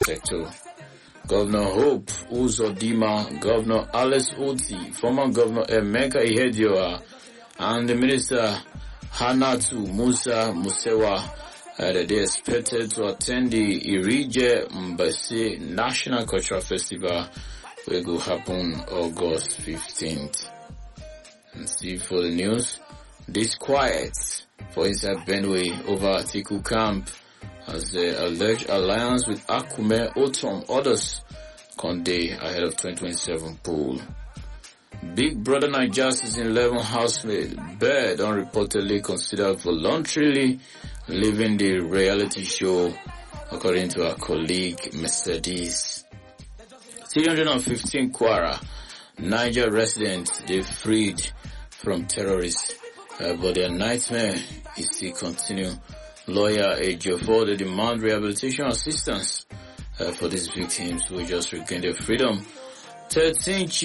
sector. Governor Hope Uzodimma, Governor Alex Oti, former Governor Emeka Ihedioha, and the Minister Hannatu Musa Musewa, they expected to attend the Irije Mbase National Cultural Festival, which will happen August 15th. And see for the news, disquiet for inside Benue over Atiku camp as the alleged alliance with Akume Otom others Conde ahead of 2027 poll. Big Brother Naija season 11 housemate Bird unreportedly considered voluntarily leaving the reality show, according to her colleague Mercedes. 315 Kwara Niger residents they freed from terrorists, but their nightmare is still continue. Lawyer Ejiofor, they demand rehabilitation assistance for these victims who just regained their freedom. 13